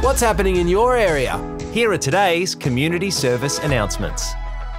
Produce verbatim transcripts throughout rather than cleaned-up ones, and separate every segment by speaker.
Speaker 1: What's happening in your area?
Speaker 2: Here are today's community service announcements.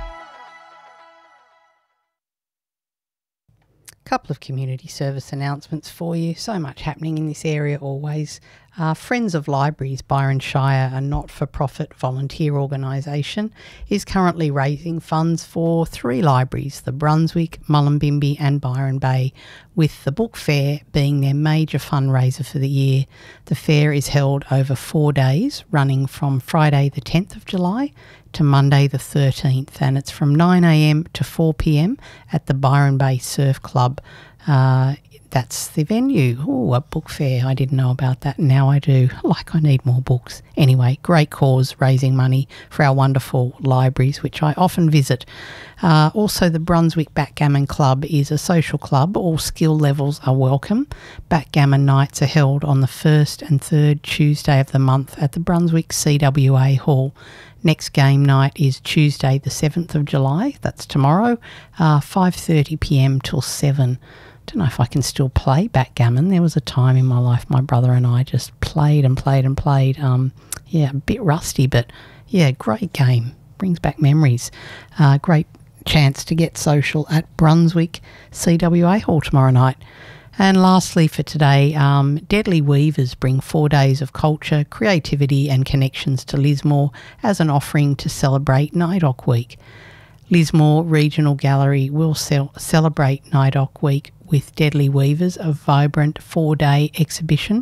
Speaker 3: Couple of community service announcements for you. So much happening in this area always. Uh, Friends of Libraries Byron Shire, a not-for-profit volunteer organisation, is currently raising funds for three libraries, the Brunswick, Mullumbimby and Byron Bay, with the book fair being their major fundraiser for the year. The fair is held over four days, running from Friday the tenth of July to Monday the thirteenth, and it's from nine a m to four p m at the Byron Bay Surf Club. Uh, that's the venue. Oh, a book fair. I didn't know about that. Now I do. Like I need more books. Anyway, great cause, raising money for our wonderful libraries, which I often visit. Uh, also, the Brunswick Backgammon Club is a social club. All skill levels are welcome. Backgammon nights are held on the first and third Tuesday of the month at the Brunswick C W A Hall. Next game night is Tuesday the seventh of July, that's tomorrow, uh, five thirty p m till seven. Don't know if I can still play backgammon. There was a time in my life my brother and I just played and played and played. Um, yeah, a bit rusty, but yeah, great game. Brings back memories. Uh, great chance to get social at Brunswick C W A Hall tomorrow night. And lastly for today, um, Deadly Weavers bring four days of culture, creativity and connections to Lismore as an offering to celebrate NAIDOC Week. Lismore Regional Gallery will cel- celebrate NAIDOC Week with Deadly Weavers, a vibrant four-day exhibition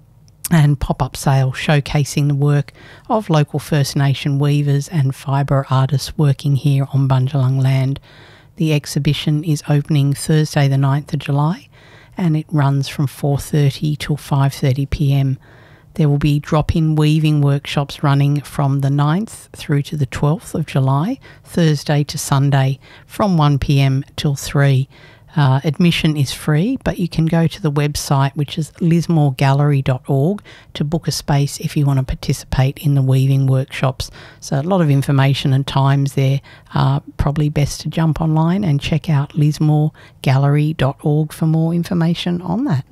Speaker 3: and pop-up sale showcasing the work of local First Nation weavers and fibre artists working here on Bundjalung land. The exhibition is opening Thursday the ninth of July and it runs from four thirty till five thirty p m. There will be drop-in weaving workshops running from the ninth through to the twelfth of July, Thursday to Sunday, from one p m till three. Uh, admission is free, but you can go to the website, which is lismore gallery dot org, to book a space if you want to participate in the weaving workshops. So a lot of information and times there. Uh, probably best to jump online and check out lismore gallery dot org for more information on that.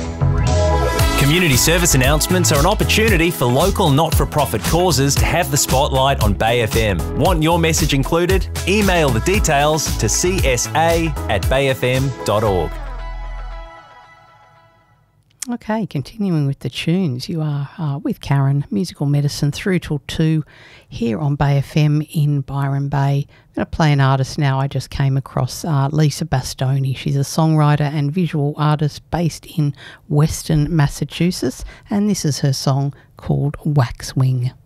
Speaker 2: Community service announcements are an opportunity for local not-for-profit causes to have the spotlight on Bay F M. Want your message included? Email the details to c s a at bay f m dot org.
Speaker 3: Okay, continuing with the tunes, you are uh, with Karen, Musical Medicine, through till two here on Bay F M in Byron Bay. I'm going to play an artist now I just came across, uh, Lisa Bastoni. She's a songwriter and visual artist based in Western Massachusetts, and this is her song called Waxwing.